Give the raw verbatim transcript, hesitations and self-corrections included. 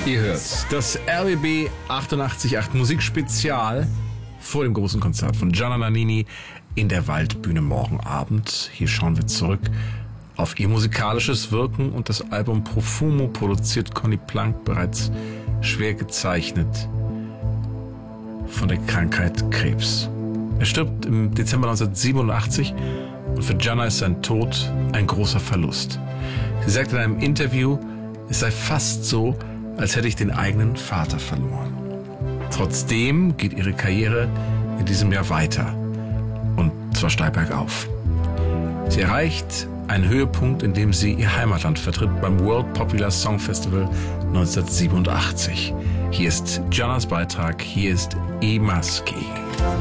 Ihr hört das R B B achtundachtzig Komma acht Musikspezial vor dem großen Konzert von Gianna Nannini in der Waldbühne morgen Abend. Hier schauen wir zurück auf ihr musikalisches Wirken und das Album Profumo, produziert Conny Plank, bereits schwer gezeichnet von der Krankheit Krebs. Er stirbt im Dezember neunzehnhundertsiebenundachtzig und für Gianna ist sein Tod ein großer Verlust. Sie sagt in einem Interview, es sei fast so, als hätte ich den eigenen Vater verloren. Trotzdem geht ihre Karriere in diesem Jahr weiter, und zwar steil bergauf. Sie erreicht einen Höhepunkt, in dem sie ihr Heimatland vertritt beim World Popular Song Festival neunzehnhundertsiebenundachtzig. Hier ist Giannas Beitrag, hier ist E Maschi.